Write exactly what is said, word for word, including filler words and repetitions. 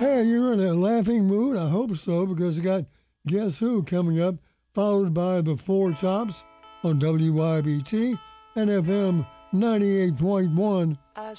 Hey, you're in a laughing mood? I hope so, because you got Guess Who coming up, followed by The Four Tops on W Y B T and F M ninety-eight point one